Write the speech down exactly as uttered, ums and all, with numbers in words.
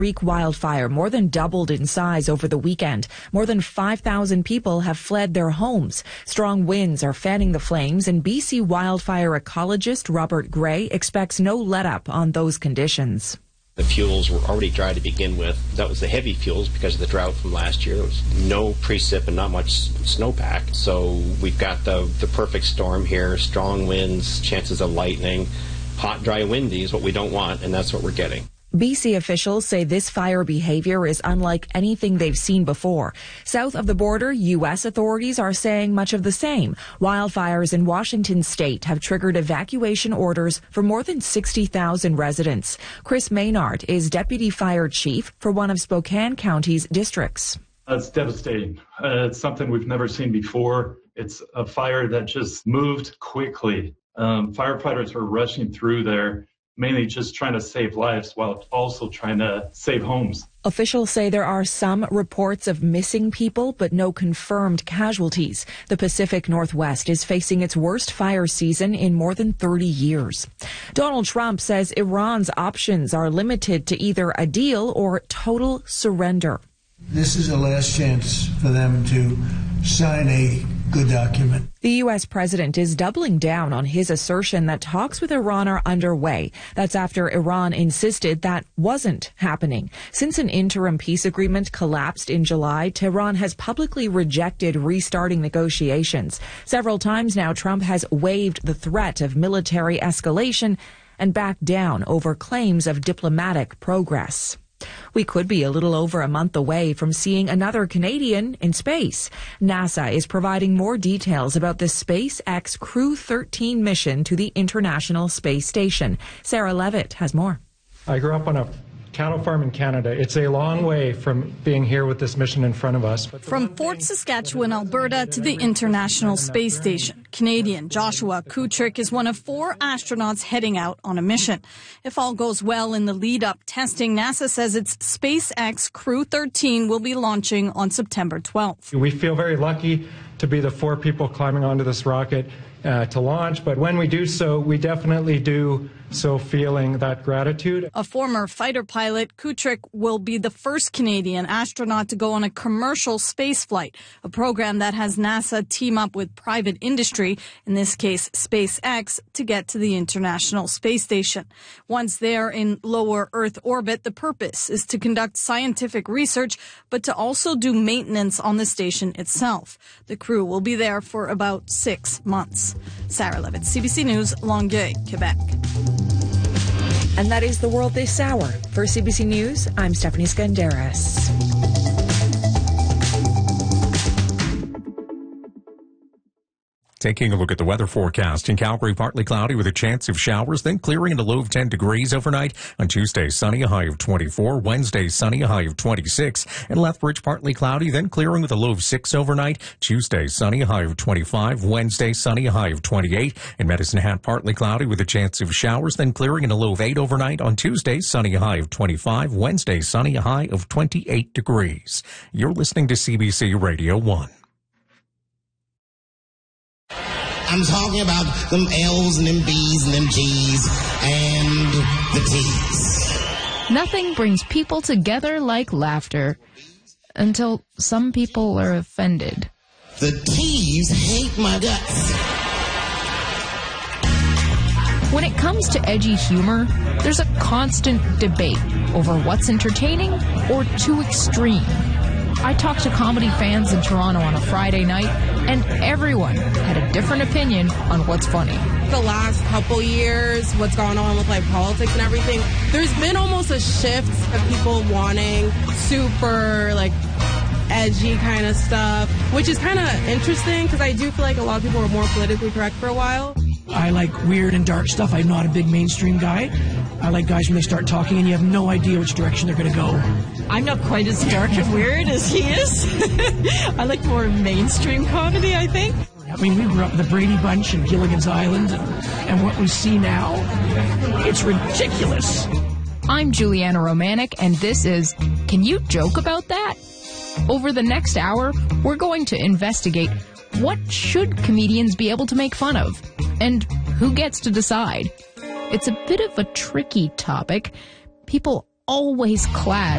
Creek wildfire more than doubled in size over the weekend. More than five thousand people have fled their homes. Strong winds are fanning the flames, and B C wildfire ecologist Robert Gray expects no let-up on those conditions. The fuels were already dry to begin with. That was the heavy fuels because of the drought from last year. There was no precip and not much snowpack. So we've got the, the perfect storm here, strong winds, chances of lightning, hot, dry, windy is what we don't want, and that's what we're getting. B C officials say this fire behavior is unlike anything they've seen before. South of the border, U S authorities are saying much of the same. Wildfires in Washington state have triggered evacuation orders for more than sixty thousand residents. Chris Maynard is deputy fire chief for one of Spokane County's districts. It's devastating. Uh, it's something we've never seen before. It's a fire that just moved quickly. Um, firefighters were rushing through there, mainly just trying to save lives while also trying to save homes. Officials say there are some reports of missing people, but no confirmed casualties. The Pacific Northwest is facing its worst fire season in more than thirty years. Donald Trump says Iran's options are limited to either a deal or total surrender. This is the last chance for them to sign a good document. The U S president is doubling down on his assertion that talks with Iran are underway. That's after Iran insisted that wasn't happening. Since an interim peace agreement collapsed in July, Tehran has publicly rejected restarting negotiations. Several times now, Trump has waived the threat of military escalation and backed down over claims of diplomatic progress. We could be a little over a month away from seeing another Canadian in space. NASA is providing more details about the SpaceX Crew thirteen mission to the International Space Station. Sarah Levitt has more. I grew up on a cattle farm in Canada. It's a long way from being here with this mission in front of us. From Fort Saskatchewan, Alberta to the International Space Station, Canadian Joshua Kutrick is one of four astronauts heading out on a mission. If all goes well in the lead-up testing, NASA says its SpaceX Crew thirteen will be launching on September twelfth. We feel very lucky to be the four people climbing onto this rocket uh, to launch, but when we do so, we definitely do so feeling that gratitude. A former fighter pilot, Kutrick will be the first Canadian astronaut to go on a commercial space flight, a program that has NASA team up with private industry, in this case SpaceX, to get to the International Space Station. Once there in lower Earth orbit, the purpose is to conduct scientific research, but to also do maintenance on the station itself. The crew will be there for about six months. Sarah Levitt, C B C News, Longueuil, Quebec. And that is the world this hour. For C B C News, I'm Stephanie Skandaris. Taking a look at the weather forecast. In Calgary, partly cloudy with a chance of showers, then clearing in a low of ten degrees overnight. On Tuesday, sunny, a high of twenty-four. Wednesday, sunny, a high of twenty-six. In Lethbridge, partly cloudy, then clearing with a low of six overnight. Tuesday, sunny, a high of twenty-five. Wednesday, sunny, a high of twenty-eight. In Medicine Hat, partly cloudy with a chance of showers, then clearing in a low of eight overnight. On Tuesday, sunny, a high of twenty-five. Wednesday, sunny, a high of twenty-eight degrees. You're listening to C B C Radio one. I'm talking about them L's and them B's and them G's and the T's. Nothing brings people together like laughter. Until some people are offended. The T's hate my guts. When it comes to edgy humor, there's a constant debate over what's entertaining or too extreme. I talked to comedy fans in Toronto on a Friday night, and everyone had a different opinion on what's funny. The last couple years, what's going on with like politics and everything, there's been almost a shift of people wanting super like edgy kind of stuff, which is kind of interesting because I do feel like a lot of people were more politically correct for a while. I like weird and dark stuff. I'm not a big mainstream guy. I like guys when they start talking and you have no idea which direction they're going to go. I'm not quite as dark and weird as he is. I like more mainstream comedy, I think. I mean, we grew up in the Brady Bunch and Gilligan's Island, and, and what we see now, it's ridiculous. I'm Juliana Romanek, and this is Can You Joke About That? Over the next hour, we're going to investigate what should comedians be able to make fun of, and who gets to decide. It's a bit of a tricky topic. People always clash